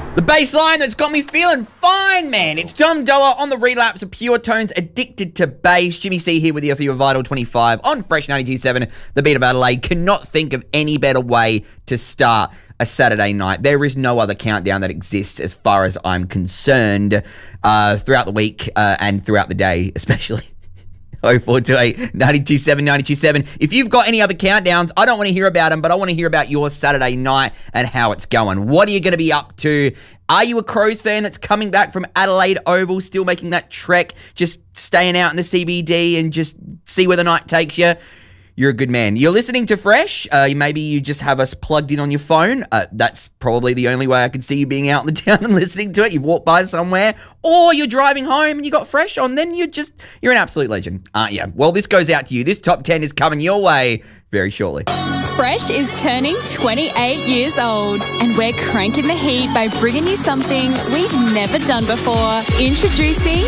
The bass line that's got me feeling fine, man. It's Dom Dolla on the relapse of Pure Tones, Addicted to Bass. Jimmy C here with you for your Vital 25 on Fresh 92.7, the Beat of Adelaide. Cannot think of any better way to start a Saturday night. There is no other countdown that exists as far as I'm concerned throughout the week and throughout the day, especially. 0428 927 927. If you've got any other countdowns, I don't want to hear about them, but I want to hear about your Saturday night and how it's going. What are you going to be up to? Are you a Crows fan that's coming back from Adelaide Oval, still making that trek, just staying out in the CBD and just see where the night takes you? You're a good man. You're listening to Fresh. Maybe you just have us plugged in on your phone. That's probably the only way I could see you being out in the town and listening to it. You've walked by somewhere. Or you're driving home and you got Fresh on. Then you're an absolute legend, aren't you? Well, this goes out to you. This top 10 is coming your way very shortly. Fresh is turning 28 years old, and we're cranking the heat by bringing you something we've never done before. Introducing